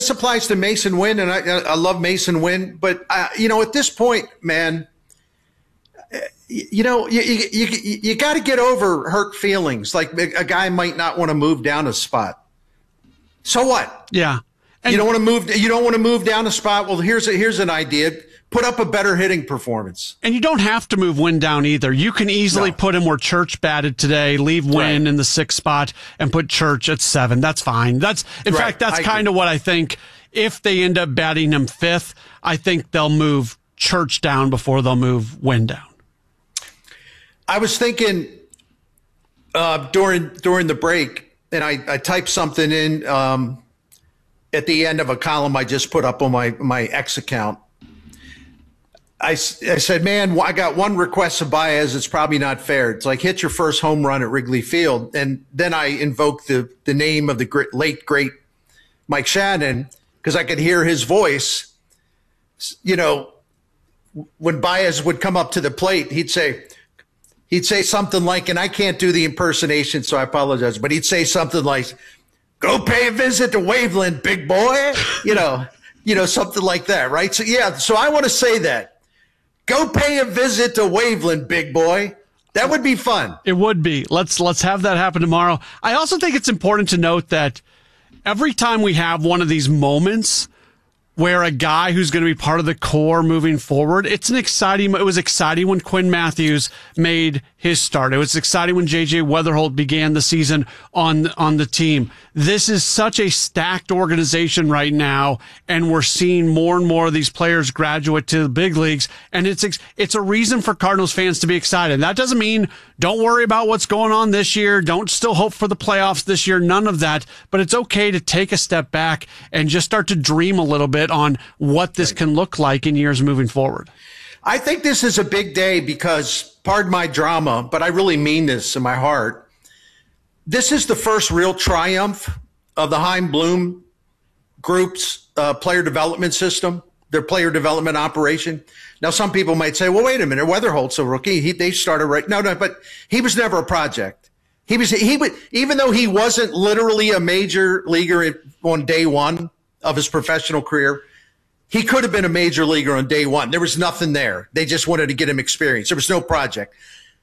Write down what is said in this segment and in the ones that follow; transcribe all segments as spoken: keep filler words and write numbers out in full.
applies to Mason Wynn, and I, I love Mason Wynn, but uh, you know, at this point, man, you know, you you, you, you got to get over hurt feelings. Like a guy might not want to move down a spot. So what? Yeah, and you don't want to move. You don't want to move down a spot. Well, here's a, here's an idea. Put up a better hitting performance. And you don't have to move Wynn down either. You can easily no. put him where Church batted today, leave Wynn right. in the sixth spot, and put Church at seven. That's fine. That's in right. fact, that's I kind of what I think. If they end up batting him fifth, I think they'll move Church down before they'll move Wynn down. I was thinking uh, during during the break, and I, I typed something in um, at the end of a column I just put up on my, my X account. I, I said, man, I got one request of Baez. It's probably not fair. It's like hit your first home run at Wrigley Field. And then I invoked the, the name of the great, late, great Mike Shannon because I could hear his voice. You know, when Baez would come up to the plate, he'd say, he'd say something like, and I can't do the impersonation, so I apologize, but he'd say something like, go pay a visit to Waveland, big boy. You know, you know, something like that, right? So, yeah, so I want to say that. Go pay a visit to Waveland, big boy. That would be fun. It would be. Let's let's have that happen tomorrow. I also think it's important to note that every time we have one of these moments where a guy who's going to be part of the core moving forward, it's an exciting, it was exciting when Quinn Matthews made his start. It was exciting when J J Weatherholt began the season on, on the team. This is such a stacked organization right now, and we're seeing more and more of these players graduate to the big leagues, and it's, it's a reason for Cardinals fans to be excited. That doesn't mean don't worry about what's going on this year. Don't still hope for the playoffs this year. None of that, but it's okay to take a step back and just start to dream a little bit on what this can look like in years moving forward. I think this is a big day because, pardon my drama, but I really mean this in my heart. This is the first real triumph of the Chaim Bloom Group's uh, player development system, their player development operation. Now, some people might say, well, wait a minute, Weatherholt's a rookie. He, they started right. No, no, but he was never a project. He was, he would, even though he wasn't literally a major leaguer on day one of his professional career, he could have been a major leaguer on day one. There was nothing there. They just wanted to get him experience. There was no project.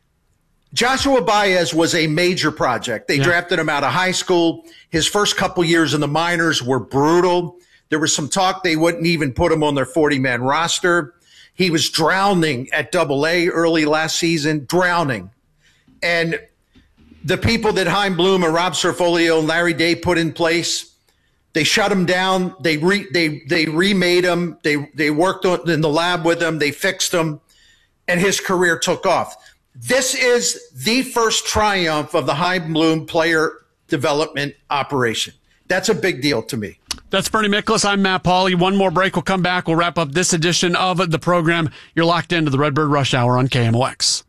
Joshua Baez was a major project. They yeah. drafted him out of high school. His first couple years in the minors were brutal. There was some talk they wouldn't even put him on their forty-man roster. He was drowning at Double A early last season, drowning. And the people that Chaim Bloom and Rob Serfolio and Larry Day put in place, they shut him down. They re, they they remade him. They they worked on, in the lab with him. They fixed him, and his career took off. This is the first triumph of the Chaim Bloom player development operation. That's a big deal to me. That's Bernie Miklasz. I'm Matt Pauley. One more break. We'll come back. We'll wrap up this edition of the program. You're locked into the Redbird Rush Hour on K M O X.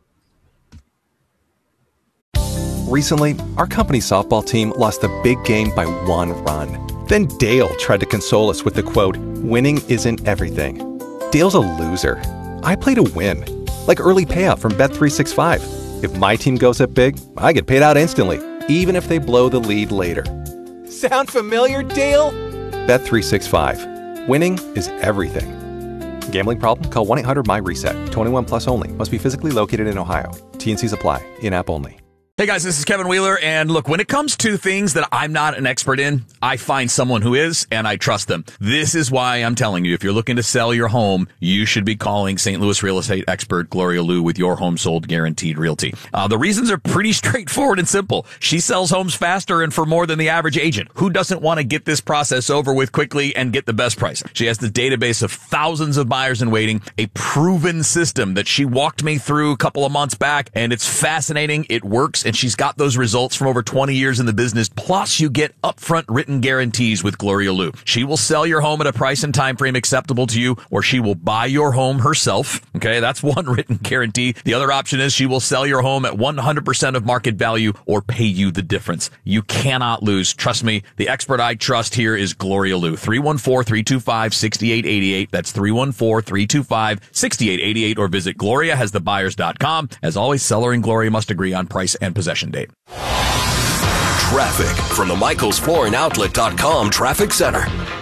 Recently, our company softball team lost a big game by one run. Then Dale tried to console us with the quote, winning isn't everything. Dale's a loser. I play to win. Like early payout from Bet three sixty-five. If my team goes up big, I get paid out instantly, even if they blow the lead later. Sound familiar, Dale? Bet three sixty-five. Winning is everything. Gambling problem? Call one eight hundred M Y reset. twenty-one plus only. Must be physically located in Ohio. T and C's apply. In-app only. Hey guys, this is Kevin Wheeler, and look, when it comes to things that I'm not an expert in, I find someone who is, and I trust them. This is why I'm telling you, if you're looking to sell your home, you should be calling Saint Louis real estate expert Gloria Liu with Your Home Sold Guaranteed Realty. Uh, the reasons are pretty straightforward and simple. She sells homes faster and for more than the average agent. Who doesn't want to get this process over with quickly and get the best price? She has the database of thousands of buyers in waiting, a proven system that she walked me through a couple of months back, and it's fascinating. It works, and she's got those results from over twenty years in the business. Plus, you get upfront written guarantees with Gloria Liu. She will sell your home at a price and time frame acceptable to you, or she will buy your home herself. Okay, that's one written guarantee. The other option is she will sell your home at one hundred percent of market value or pay you the difference. You cannot lose. Trust me, the expert I trust here is Gloria Liu. three one four, three two five, six eight eight eight. That's three one four, three two five, six eight eight eight, or visit gloria has the buyers dot com. As always, seller and Gloria must agree on price and possession date. Traffic from the Michaels Flooring Outlet dot com Traffic Center.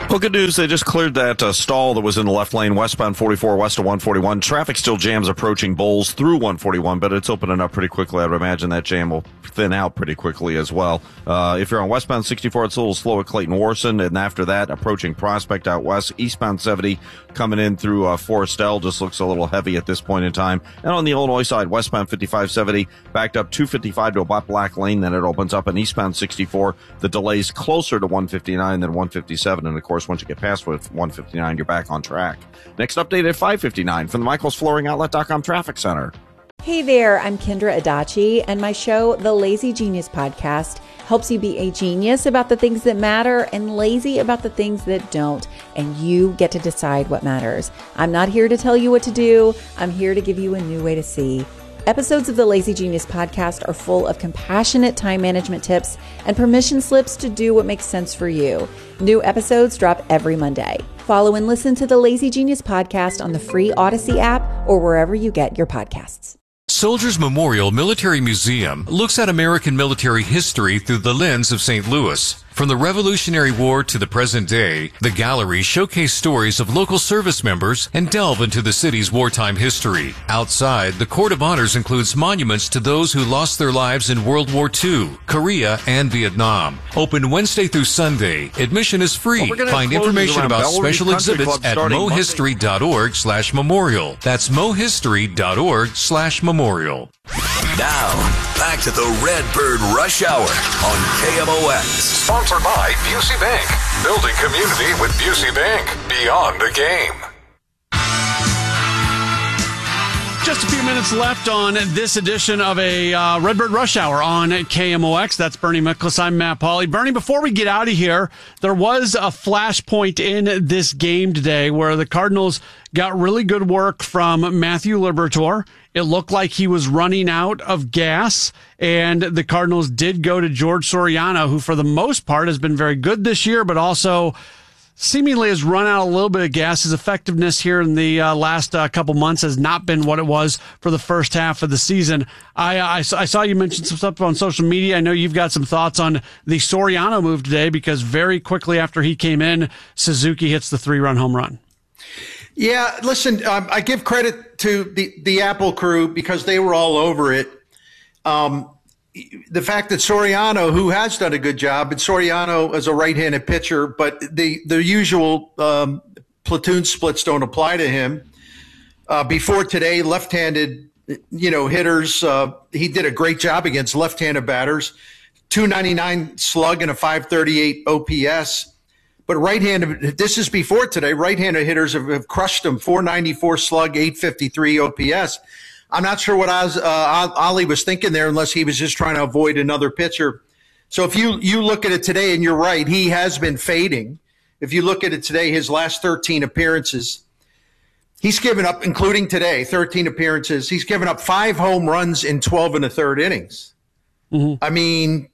Well, good news. They just cleared that uh, stall that was in the left lane, westbound forty-four, west of one forty-one. Traffic still jams approaching Bowles through one forty-one, but it's opening up pretty quickly. I would imagine that jam will thin out pretty quickly as well. Uh, if you're on westbound sixty-four, it's a little slow at Clayton Warson, and after that, approaching Prospect out west. Eastbound seventy coming in through uh, Forestell just looks a little heavy at this point in time. And on the Illinois side, westbound fifty-five seventy backed up two fifty-five to about Black Lane, then it opens up. And eastbound sixty-four, the delays closer to one fifty-nine than one fifty-seven, and of course, once you get past with one fifty-nine, you're back on track. Next update at five fifty-nine from the Michaels Flooring Outlet dot com Traffic Center. Hey there, I'm Kendra Adachi, and my show, The Lazy Genius Podcast, helps you be a genius about the things that matter and lazy about the things that don't, and you get to decide what matters. I'm not here to tell you what to do. I'm here to give you a new way to see. Episodes of the Lazy Genius Podcast are full of compassionate time management tips and permission slips to do what makes sense for you. New episodes drop every Monday. Follow and listen to the Lazy Genius Podcast on the free Odyssey app or wherever you get your podcasts. Soldiers Memorial Military Museum looks at American military history through the lens of Saint Louis. From the Revolutionary War to the present day, the gallery showcase stories of local service members and delve into the city's wartime history. Outside, the Court of Honors includes monuments to those who lost their lives in World War Two, Korea, and Vietnam. Open Wednesday through Sunday. Admission is free. Well, Find information about special exhibits at mohistory.org slash memorial. That's mohistory.org slash memorial. Now, back to the Redbird Rush Hour on K M O X. Sponsored by Busey Bank. Building community with Busey Bank. Beyond the game. Just a few minutes left on this edition of a uh, Redbird Rush Hour on K M O X. That's Bernie Miklasz. I'm Matt Pauley. Bernie, before we get out of here, there was a flashpoint in this game today where the Cardinals got really good work from Matthew Liberatore. It looked like he was running out of gas, and the Cardinals did go to George Soriano, who for the most part has been very good this year, but also seemingly has run out a little bit of gas. His effectiveness here in the uh, last uh, couple months has not been what it was for the first half of the season. I, I, I saw you mention some stuff on social media. I know you've got some thoughts on the Soriano move today, because very quickly after he came in, Suzuki hits the three-run home run. Yeah, listen, um, I give credit to the, the Apple crew because they were all over it. Um, the fact that Soriano, who has done a good job, and Soriano is a right-handed pitcher, but the, the usual um, platoon splits don't apply to him. Uh, before today, left-handed, you know, hitters, uh, he did a great job against left-handed batters. two ninety-nine slug and a five thirty-eight O P S. But right-handed, this is before today, right-handed hitters have, have crushed him. four ninety-four slug, eight fifty-three O P S. I'm not sure what Oz, uh, Ollie was thinking there, unless he was just trying to avoid another pitcher. So if you, you look at it today, and you're right, he has been fading. If you look at it today, his last thirteen appearances, he's given up, including today, thirteen appearances. He's given up five home runs in twelve and a third innings. Mm-hmm. I mean,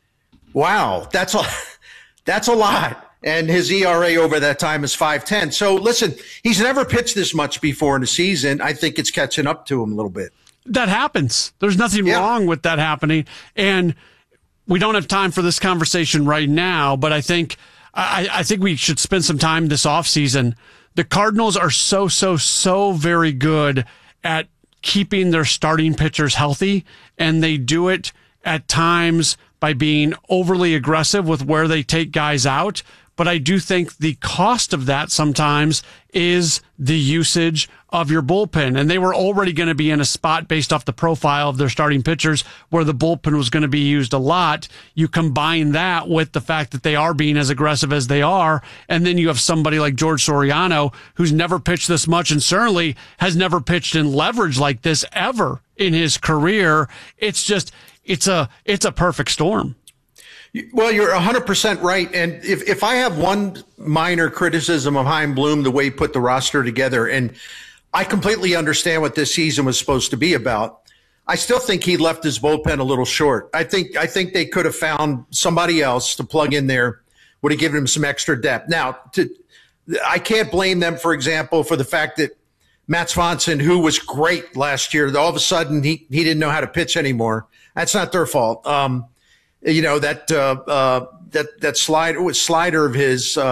wow, that's a, that's a lot. And his E R A over that time is five ten. So, listen, he's never pitched this much before in a season. I think it's catching up to him a little bit. That happens. There's nothing yeah. wrong with that happening. And we don't have time for this conversation right now, but I think I, I think we should spend some time this offseason. The Cardinals are so, so, so very good at keeping their starting pitchers healthy, and they do it at times by being overly aggressive with where they take guys out. But I do think the cost of that sometimes is the usage of your bullpen. And they were already going to be in a spot based off the profile of their starting pitchers where the bullpen was going to be used a lot. You combine that with the fact that they are being as aggressive as they are. And then you have somebody like George Soriano, who's never pitched this much and certainly has never pitched in leverage like this ever in his career. It's just, it's a, it's a perfect storm. Well, you're one hundred percent right. And if, if I have one minor criticism of Chaim Bloom, the way he put the roster together, and I completely understand what this season was supposed to be about, I still think he left his bullpen a little short. I think I think they could have found somebody else to plug in there, would have given him some extra depth. Now, to, I can't blame them, for example, for the fact that Matt Swanson, who was great last year, all of a sudden he, he didn't know how to pitch anymore. That's not their fault. Um, You know, that, uh, uh, that, that slider, slider of his, uh,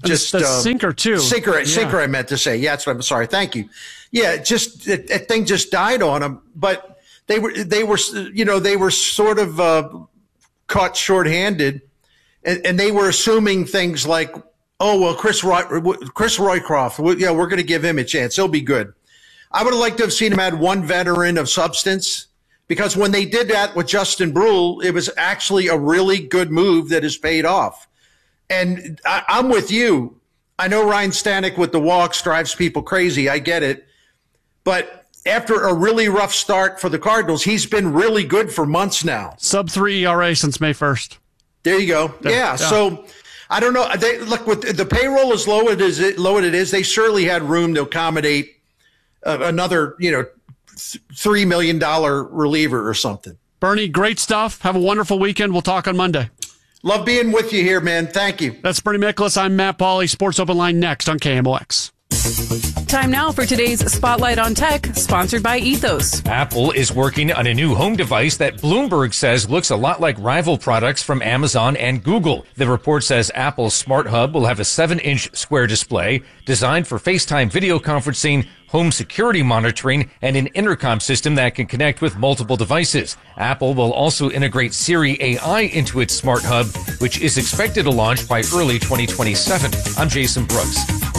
just the uh, sinker too. Sinker, yeah. sinker. I meant to say. Yeah, that's what I'm sorry. Thank you. Yeah, just that, that thing just died on them. But they were they were you know they were sort of uh, caught shorthanded, and, and they were assuming things like, oh well, Chris Roy, Chris Roycroft. We, yeah, we're going to give him a chance. He'll be good. I would have liked to have seen him add one veteran of substance, because when they did that with Justin Brule, it was actually a really good move that has paid off. And I, I'm with you. I know Ryan Stanek with the walks drives people crazy. I get it. But after a really rough start for the Cardinals, he's been really good for months now. Sub three E R A since May first. There you go. There, yeah, yeah. So I don't know. They, look, with the payroll as low as it low as it is, they surely had room to accommodate uh, another, you know, th- three million dollar reliever or something. Bernie, great stuff. Have a wonderful weekend. We'll talk on Monday. Love being with you here, man. Thank you. That's Bernie Miklasz. I'm Matt Pauley. Sports Open Line next on K M O X. Time now for today's Spotlight on Tech, sponsored by Ethos. Apple is working on a new home device that Bloomberg says looks a lot like rival products from Amazon and Google. The report says Apple's Smart Hub will have a seven inch square display designed for FaceTime video conferencing, home security monitoring, and an intercom system that can connect with multiple devices. Apple will also integrate Siri A I into its Smart Hub, which is expected to launch by early twenty twenty-seven. I'm Jason Brooks.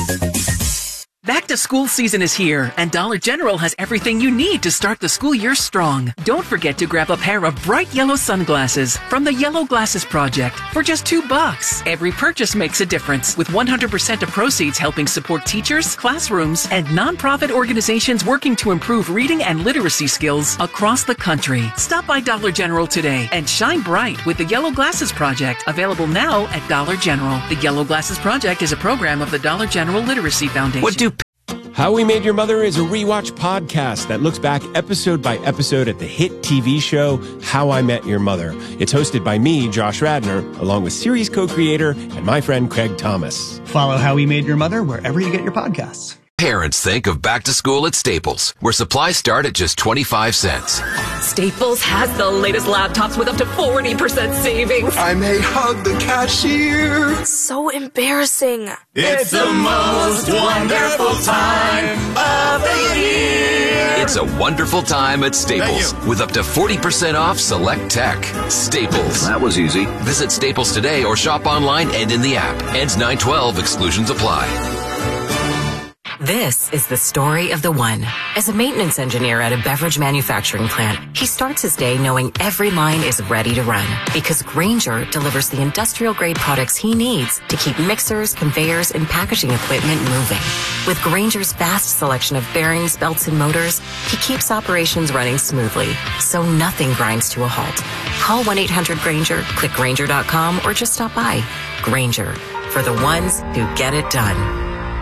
Back to school season is here, and Dollar General has everything you need to start the school year strong. Don't forget to grab a pair of bright yellow sunglasses from the Yellow Glasses Project for just two bucks. Every purchase makes a difference, with one hundred percent of proceeds helping support teachers, classrooms, and nonprofit organizations working to improve reading and literacy skills across the country. Stop by Dollar General today and shine bright with the Yellow Glasses Project, available now at Dollar General. The Yellow Glasses Project is a program of the Dollar General Literacy Foundation. What do How We Made Your Mother is a rewatch podcast that looks back episode by episode at the hit T V show How I Met Your Mother. It's hosted by me, Josh Radnor, along with series co-creator and my friend Craig Thomas. Follow How We Made Your Mother wherever you get your podcasts. Parents think of back to school at Staples, where supplies start at just twenty-five cents. Staples has the latest laptops with up to forty percent savings. I may hug the cashier. So embarrassing. It's the most wonderful time of the year. It's a wonderful time at Staples, with up to forty percent off select tech. Staples. That was easy. Visit Staples today or shop online and in the app. Ends nine twelve. Exclusions apply. This is the story of the one. As a maintenance engineer at a beverage manufacturing plant, he starts his day knowing every line is ready to run, because Grainger delivers the industrial-grade products he needs to keep mixers, conveyors, and packaging equipment moving. With Grainger's vast selection of bearings, belts, and motors, he keeps operations running smoothly, so nothing grinds to a halt. Call one eight hundred Grainger, click Grainger dot com, or just stop by. Grainger, for the ones who get it done.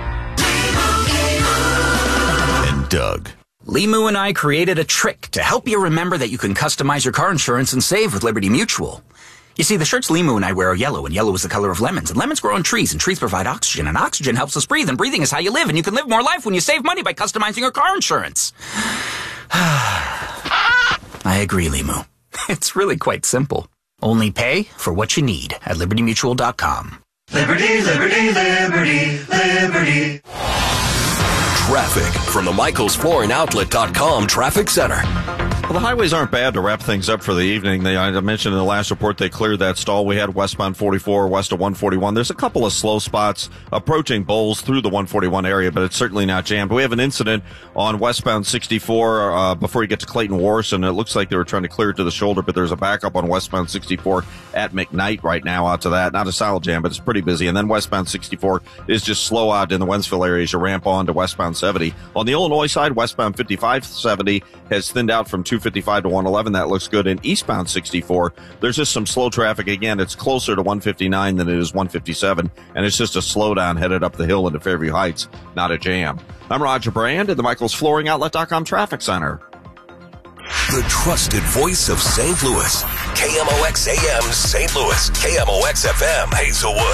Doug. Limu and I created a trick to help you remember that you can customize your car insurance and save with Liberty Mutual. You see, the shirts Limu and I wear are yellow, and yellow is the color of lemons, and lemons grow on trees, and trees provide oxygen, and oxygen helps us breathe, and breathing is how you live, and you can live more life when you save money by customizing your car insurance. I agree, Limu. It's really quite simple. Only pay for what you need at liberty mutual dot com. Liberty, liberty, liberty, liberty. Traffic from the Michaels Flooring Outlet dot com Traffic Center. Well, the highways aren't bad to wrap things up for the evening. They, I mentioned in the last report they cleared that stall we had westbound forty-four, west of one forty-one. There's a couple of slow spots approaching Bowles through the one forty-one area, but it's certainly not jammed. We have an incident on westbound sixty-four uh, before you get to Clayton Wharf, and it looks like they were trying to clear it to the shoulder, but there's a backup on westbound sixty-four at McKnight right now out to that. Not a solid jam, but it's pretty busy. And then westbound sixty-four is just slow out in the Wentzville area as you ramp on to westbound seventy. On the Illinois side, westbound fifty-five seventy has thinned out from two fifty-five to one eleven. That looks good. In eastbound sixty-four, there's just some slow traffic. Again, it's closer to one fifty-nine than it is one fifty-seven, and it's just a slowdown headed up the hill into Fairview Heights, not a jam. I'm Roger Brand at the Michaels Flooring Outlet dot com Traffic Center. The trusted voice of Saint Louis. K M O X A M Saint Louis. K M O X F M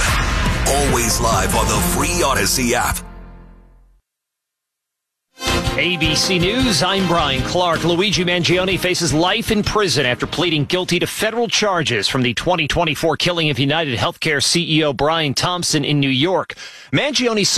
Hazelwood. Always live on the free Odyssey app. A B C News, I'm Brian Clark. Luigi Mangione faces life in prison after pleading guilty to federal charges from the twenty twenty-four killing of United Healthcare C E O Brian Thompson in New York. Mangione